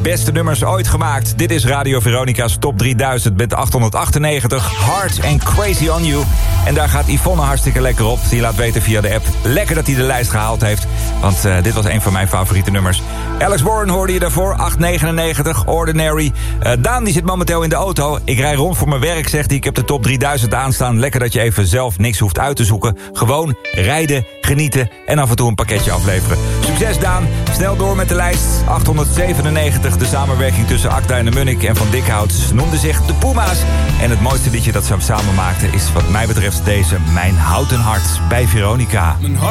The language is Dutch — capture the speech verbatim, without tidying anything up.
Beste nummers ooit gemaakt. Dit is Radio Veronica's Top drieduizend met achthonderdachtennegentig. Hard and Crazy on You. En daar gaat Yvonne hartstikke lekker op. Die laat weten via de app. Lekker dat hij de lijst gehaald heeft. Want uh, dit was een van mijn favoriete nummers. Alex Warren hoorde je daarvoor. acht negenennegentig. Ordinary. Uh, Daan die zit momenteel in de auto. Ik rij rond voor mijn werk, zegt hij. Ik heb de Top drieduizend aanstaan. Lekker dat je even zelf niks hoeft uit te zoeken. Gewoon rijden, genieten en af en toe een pakketje afleveren. Succes Daan. Snel door met de lijst. achthonderdzevenennegentig. De samenwerking tussen Akda en de Munnik en Van Dikhout noemde zich de Puma's. En het mooiste liedje dat ze samen maakten is wat mij betreft deze Mijn Houten Hart bij Veronica.